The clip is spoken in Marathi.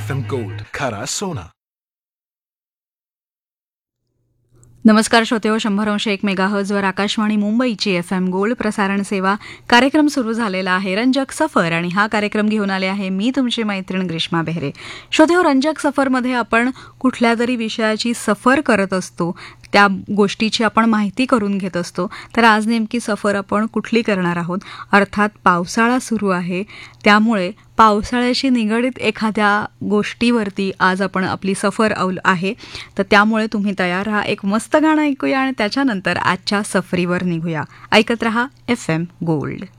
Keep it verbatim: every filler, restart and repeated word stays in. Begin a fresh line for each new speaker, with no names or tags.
एफ एम गोल्ड, खरा सोना.
नमस्कार श्रोतेहो, शंभर अंश एक मेगाहर्जवर आकाशवाणी मुंबईची एफ एम गोल्ड प्रसारण सेवा कार्यक्रम सुरू झालेला आहे रंजक सफर, आणि हा कार्यक्रम घेऊन आले आहे मी तुमची मैत्रीण ग्रीष्मा बेहरे. श्रोतेहो, रंजक सफरमध्ये आपण कुठल्या तरी विषयाची सफर करत असतो, त्या गोष्टीची आपण माहिती करून घेत असतो. तर आज नेमकी सफर आपण कुठली करणार आहोत? अर्थात पावसाळा सुरू आहे, त्यामुळे पावसाळ्याशी निगडीत एखाद्या गोष्टीवरती आज आपण आपली सफर अवल आहे. तर त्यामुळे तुम्ही तयार राहा, एक मस्त गाणं ऐकूया आणि त्याच्यानंतर आजच्या सफरीवर निघूया. ऐकत रहा एफ एम गोल्ड.